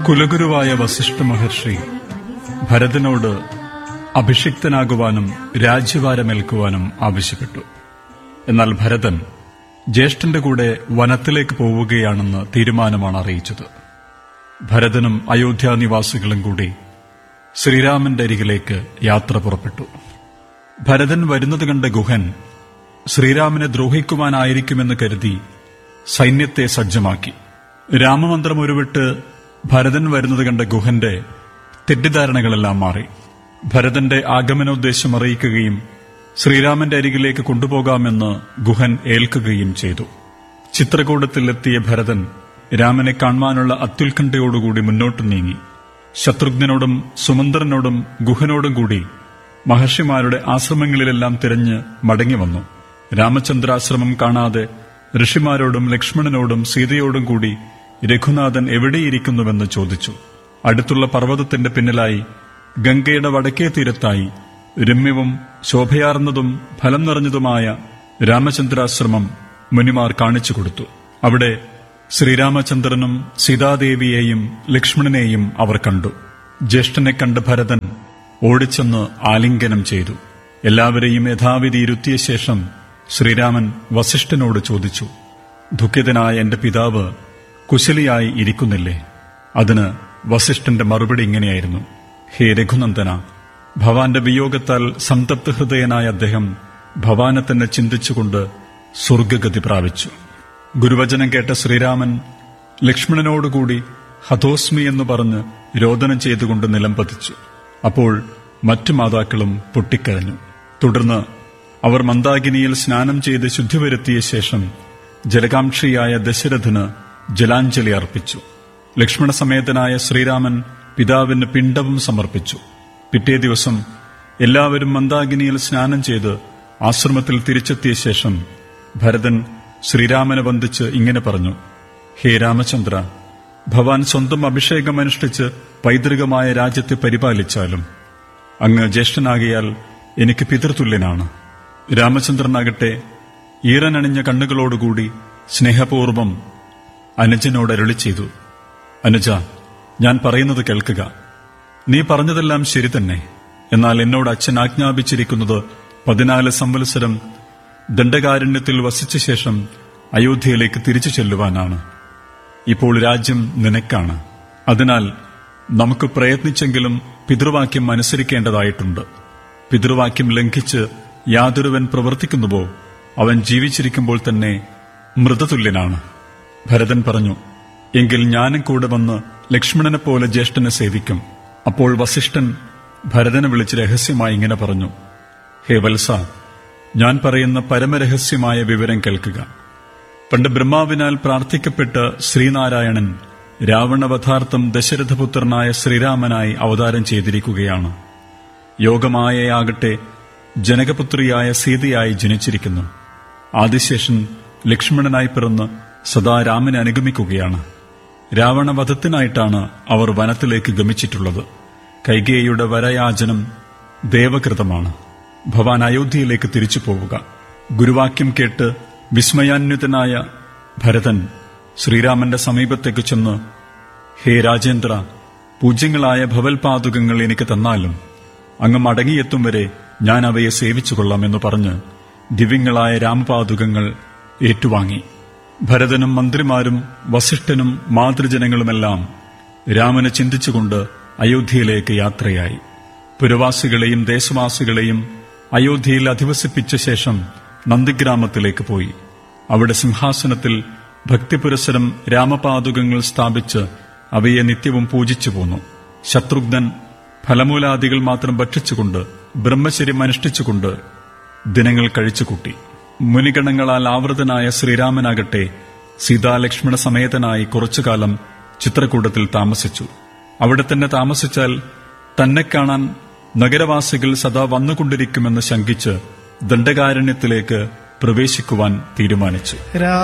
കുലഗുരുവായ വസിഷ്ഠ മഹർഷി ഭരതനോട് അഭിഷിക്തനാകുവാനും രാജ്യഭാരമേൽക്കുവാനും ആവശ്യപ്പെട്ടു. എന്നാൽ ഭരതൻ ജ്യേഷ്ഠന്റെ കൂടെ വനത്തിലേക്ക് പോവുകയാണെന്ന് തീരുമാനമാണ് അറിയിച്ചത്. ഭരതനും അയോധ്യാനിവാസികളും കൂടി ശ്രീരാമന്റെ അരികിലേക്ക് യാത്ര പുറപ്പെട്ടു. ഭരതൻ വരുന്നത് കണ്ട ഗുഹൻ ശ്രീരാമനെ ദ്രോഹിക്കുവാനായിരിക്കുമെന്ന് കരുതി സൈന്യത്തെ സജ്ജമാക്കി. രാമമന്ത്രം ഉരുവിട്ട് ഭരതൻ വരുന്നത് കണ്ട ഗുഹന്റെ തെറ്റിദ്ധാരണകളെല്ലാം മാറി. ഭരതന്റെ ആഗമനോദ്ദേശം അറിയിക്കുകയും ശ്രീരാമന്റെ അരികിലേക്ക് കൊണ്ടുപോകാമെന്ന് ഗുഹൻ ഏൽക്കുകയും ചെയ്തു. ചിത്രകൂടത്തിലെത്തിയ ഭരതൻ രാമനെ കാണുവാനുള്ള അത്യുത്കണ്ഠയോടുകൂടി മുന്നോട്ട് നീങ്ങി. ശത്രുഘ്നനോടും സുമന്ത്രനോടും ഗുഹനോടും കൂടി മഹർഷിമാരുടെ ആശ്രമങ്ങളിലെല്ലാം തിരഞ്ഞ് മടങ്ങിവന്നു. രാമചന്ദ്രാശ്രമം കാണാതെ ഋഷിമാരോടും ലക്ഷ്മണനോടും സീതയോടും കൂടി രഘുനാഥൻ എവിടെയിരിക്കുന്നുവെന്ന് ചോദിച്ചു. അടുത്തുള്ള പർവ്വതത്തിന്റെ പിന്നിലായി ഗംഗയുടെ വടക്കേ തീരത്തായി രമ്യവും ശോഭയാർന്നതും ഫലം നിറഞ്ഞതുമായ രാമചന്ദ്രാശ്രമം മുനിമാർ കാണിച്ചു കൊടുത്തു. അവിടെ ശ്രീരാമചന്ദ്രനും സീതാദേവിയെയും ലക്ഷ്മണനെയും അവർ കണ്ടു. ജ്യേഷ്ഠനെ കണ്ട് ഭരതൻ ഓടിച്ചെന്ന് ആലിംഗനം ചെയ്തു. എല്ലാവരെയും യഥാവിധി ഇരുത്തിയ ശേഷം ശ്രീരാമൻ വസിഷ്ഠനോട് ചോദിച്ചു, ദുഃഖിതനായ എന്റെ പിതാവ് കുശലിയായി ഇരിക്കുന്നില്ലേ? അതിന് വസിഷ്ഠന്റെ മറുപടി ഇങ്ങനെയായിരുന്നു: ഹേ രഘുനന്ദന, ഭവാന്റെ വിയോഗത്താൽ സംതപ്ത ഹൃദയനായ അദ്ദേഹം ഭവാനെ തന്നെ ചിന്തിച്ചുകൊണ്ട് സ്വർഗഗതി പ്രാപിച്ചു. ഗുരുവചനം കേട്ട ശ്രീരാമൻ ലക്ഷ്മണനോടുകൂടി ഹതോസ്മി എന്ന് പറഞ്ഞ് രോദനം ചെയ്തുകൊണ്ട് നിലംപതിച്ചു. അപ്പോൾ മറ്റു മാതാക്കളും പൊട്ടിക്കരഞ്ഞു. തുടർന്ന് അവർ മന്ദാകിനിയിൽ സ്നാനം ചെയ്ത് ശുദ്ധി വരുത്തിയ ശേഷം ജലകാംക്ഷിയായ ദശരഥന് ജലാഞ്ജലി അർപ്പിച്ചു. ലക്ഷ്മണസമേതനായ ശ്രീരാമൻ പിതാവിന് പിണ്ഡവും സമർപ്പിച്ചു. പിറ്റേ ദിവസം എല്ലാവരും മന്ദാകിനിയിൽ സ്നാനം ചെയ്ത് ആശ്രമത്തിൽ തിരിച്ചെത്തിയ ശേഷം ഭരതൻ ശ്രീരാമനെ വന്ദിച്ച് ഇങ്ങനെ പറഞ്ഞു: ഹേ രാമചന്ദ്ര, ഭവാൻ സ്വന്തം അഭിഷേകമനുഷ്ഠിച്ച് പൈതൃകമായ രാജ്യത്തെ പരിപാലിച്ചാലും അങ്ങ് ജ്യേഷ്ഠനാകിയാൽ എനിക്ക് പിതൃതുല്യനാണ്. രാമചന്ദ്രനാകട്ടെ ഈറനണിഞ്ഞ കണ്ണുകളോടുകൂടി സ്നേഹപൂർവം അനുജനോട് അരുളി ചെയ്തു: അനുജ, ഞാൻ പറയുന്നത് കേൾക്കുക. നീ പറഞ്ഞതെല്ലാം ശരി തന്നെ. എന്നാൽ എന്നോട് അച്ഛൻ ആജ്ഞാപിച്ചിരിക്കുന്നത് 14 സംവത്സരം ദണ്ഡകാരണ്യത്തിൽ വസിച്ച ശേഷം അയോധ്യയിലേക്ക് തിരിച്ചു ചെല്ലുവാനാണ്. ഇപ്പോൾ രാജ്യം നിനക്കാണ്. അതിനാൽ നമുക്ക് പ്രയത്നിച്ചെങ്കിലും പിതൃവാക്യം അനുസരിക്കേണ്ടതായിട്ടുണ്ട്. പിതൃവാക്യം ലംഘിച്ച് യാതൊരുവൻ പ്രവർത്തിക്കുന്നുവോ അവൻ ജീവിച്ചിരിക്കുമ്പോൾ തന്നെ മൃതതുല്യനാണ്. ഭരതൻ പറഞ്ഞു: എങ്കിൽ ഞാനും കൂടെ വന്ന് ലക്ഷ്മണനെ പോലെ ജ്യേഷ്ഠനെ സേവിക്കും. അപ്പോൾ വസിഷ്ഠൻ ഭരതനെ വിളിച്ച് രഹസ്യമായി ഇങ്ങനെ പറഞ്ഞു: ഹേ വത്സ, ഞാൻ പറയുന്ന പരമരഹസ്യമായ വിവരം കേൾക്കുക. പണ്ട് ബ്രഹ്മാവിനാൽ പ്രാർത്ഥിക്കപ്പെട്ട ശ്രീനാരായണൻ രാവണവധാർത്ഥം ദശരഥപുത്രനായ ശ്രീരാമനായി അവതാരം ചെയ്തിരിക്കുകയാണ്. യോഗമായയാകട്ടെ ജനകപുത്രിയായ സീതയായി ജനിച്ചിരിക്കുന്നു. ആദിശേഷൻ ലക്ഷ്മണനായി പിറന്ന് സദാ രാമനെ അനുഗമിക്കുകയാണ്. രാവണവധത്തിനായിട്ടാണ് അവർ വനത്തിലേക്ക് ഗമിച്ചിട്ടുള്ളത്. കൈകേയിയുടെ വരയാചനം ദേവകൃതമാണ്. ഭവാൻ അയോധ്യയിലേക്ക് തിരിച്ചു പോവുക. ഗുരുവാക്യം കേട്ട് വിസ്മയാന്വിതനായ ഭരതൻ ശ്രീരാമന്റെ സമീപത്തേക്ക് ചെന്ന്, ഹേ രാജേന്ദ്ര, പൂജ്യങ്ങളായ ഭവൽപാതുകങ്ങൾ എനിക്ക് തന്നാലും അങ്ങ് മടങ്ങിയെത്തും വരെ ഞാൻ അവയെ സേവിച്ചുകൊള്ളാം എന്ന് പറഞ്ഞ് ദിവ്യങ്ങളായ രാമപാതുകങ്ങൾ ഏറ്റുവാങ്ങി. ഭരതനും മന്ത്രിമാരും വസിഷ്ഠനും മാതൃജനങ്ങളുമെല്ലാം രാമനെ ചിന്തിച്ചുകൊണ്ട് അയോധ്യയിലേക്ക് യാത്രയായി. പുരവാസികളെയും ദേശവാസികളെയും അയോധ്യയിൽ അധിവസിപ്പിച്ച ശേഷം നന്ദിഗ്രാമത്തിലേക്ക് പോയി. അവിടെ സിംഹാസനത്തിൽ ഭക്തിപുരസ്സരം രാമപാതുകങ്ങൾ സ്ഥാപിച്ച് അവയെ നിത്യവും പൂജിച്ചു പോന്നു. ശത്രുഘ്നൻ ഫലമൂലാദികൾ മാത്രം ഭക്ഷിച്ചുകൊണ്ട് ബ്രഹ്മചര്യം അനുഷ്ഠിച്ചുകൊണ്ട് ദിനങ്ങൾ കഴിച്ചുകൂട്ടി. മുനിഗണങ്ങളാൽ ആവൃതനായ ശ്രീരാമനാകട്ടെ സീതാലക്ഷ്മണ സമേതനായി കുറച്ചുകാലം ചിത്രകൂടത്തിൽ താമസിച്ചു. അവിടെ തന്നെ താമസിച്ചാൽ തന്നെ കാണാൻ നഗരവാസികൾ സദാ വന്നുകൊണ്ടിരിക്കുമെന്ന് ശങ്കിച്ച് ദണ്ഡകാരണ്യത്തിലേക്ക് പ്രവേശിക്കുവാൻ തീരുമാനിച്ചു.